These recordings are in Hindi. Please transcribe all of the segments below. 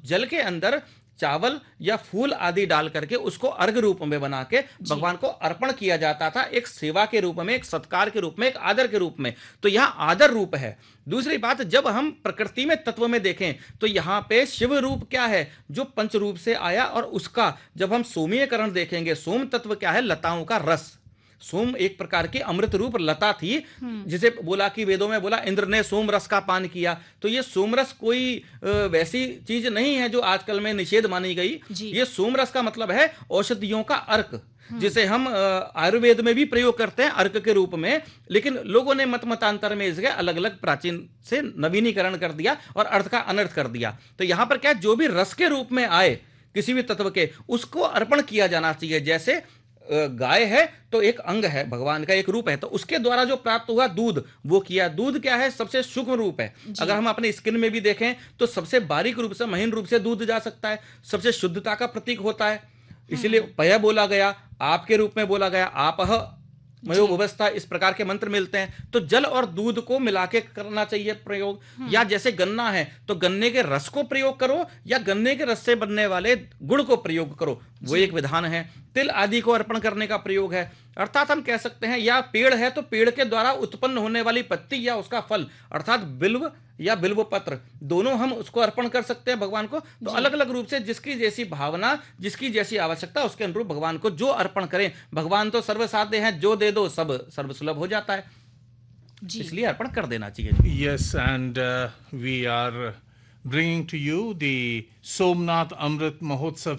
जल के अंदर चावल या फूल आदि डाल करके उसको अर्घ रूप में बना के भगवान को अर्पण किया जाता था, एक सेवा के रूप में, एक सत्कार के रूप में, एक आदर के रूप में। तो यह आदर रूप है। दूसरी बात, जब हम प्रकृति में तत्व में देखें तो यहां पे शिव रूप क्या है, जो पंच रूप से आया, और उसका जब हम सोमीयकरण देखेंगे, सोम तत्व क्या है, लताओं का रस। सोम एक प्रकार की अमृत रूप लता थी, जिसे बोला कि वेदों में बोला इंद्र ने सोम रस का पान किया। तो ये सोम रस कोई वैसी चीज नहीं है जो आजकल में निषेध मानी गई। ये सोम रस का मतलब है औषधियों का अर्क, जिसे हम आयुर्वेद में भी प्रयोग करते हैं अर्क के रूप में। लेकिन लोगों ने मत मतांतर में इसके अलग अलग प्राचीन से नवीनीकरण कर दिया और अर्थ का अनर्थ कर दिया। तो यहां पर क्या, जो भी रस के रूप में आए किसी भी तत्व के, उसको अर्पण किया जाना चाहिए। जैसे गाय है तो एक अंग है, भगवान का एक रूप है, तो उसके द्वारा जो प्राप्त हुआ दूध, वो किया। दूध क्या है, सबसे सूक्ष्म रूप है। अगर हम अपने स्किन में भी देखें तो सबसे बारीक रूप से, महीन रूप से दूध जा सकता है, सबसे शुद्धता का प्रतीक होता है। इसीलिए पय बोला गया, आपके रूप में बोला गया, आपह मयो व्यवस्था, इस प्रकार के मंत्र मिलते हैं। तो जल और दूध को मिला के करना चाहिए प्रयोग। या जैसे गन्ना है तो गन्ने के रस को प्रयोग करो, या गन्ने के रस से बनने वाले गुड़ को प्रयोग करो, वो एक विधान है। तिल आदि को अर्पण करने का प्रयोग है। अर्थात हम कह सकते हैं, या पेड़ है तो पेड़ के द्वारा उत्पन्न होने वाली पत्ती या उसका फल, अर्थात बिल्व या बिल्व पत्र, दोनों हम उसको अर्पण कर सकते हैं भगवान को। तो अलग अलग रूप से जिसकी जैसी भावना, जिसकी जैसी आवश्यकता, उसके अनुरूप भगवान को जो अर्पण करें। भगवान तो सर्वसाध्य हैं, जो दे दो सब सर्वसुलभ हो जाता है, इसलिए अर्पण कर देना चाहिए। Yes, and we are bringing to you the Somnath Amrit Mahotsav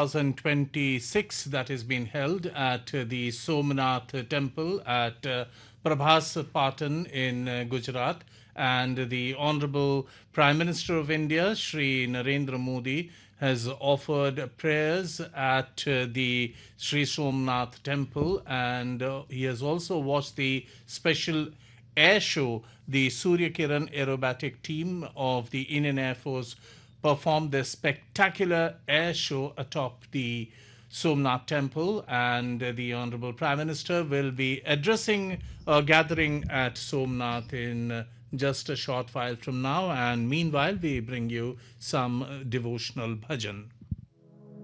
2026 that has been held at the Somnath Temple at Prabhas Patan in Gujarat. And the Honorable Prime Minister of India, Shri Narendra Modi, has offered prayers at the Sri Somnath Temple, and he has also watched the special air show. The Surya Kiran aerobatic team of the Indian Air Force performed their spectacular air show atop the Somnath Temple, and the Honorable Prime Minister will be addressing a gathering at Somnath in just a short while from now. And meanwhile, we bring you some devotional bhajan.